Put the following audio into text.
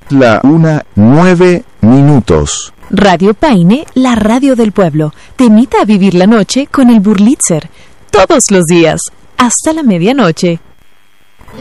La 1:09. Radio Paine, la radio del pueblo, te invita a vivir la noche con el Burlitzer. Todos los días, hasta la medianoche.